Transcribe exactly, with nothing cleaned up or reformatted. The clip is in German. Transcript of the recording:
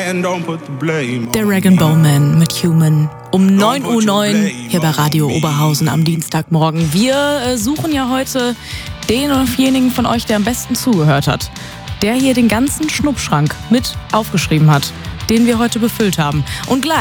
Der Rag and Bone Man mit Human um neun Uhr neun hier bei Radio Oberhausen am Dienstagmorgen. Wir äh, suchen ja heute den oder denjenigen von euch, der am besten zugehört hat. Der hier den ganzen Schnuppschrank mit aufgeschrieben hat, den wir heute befüllt haben. Und gleich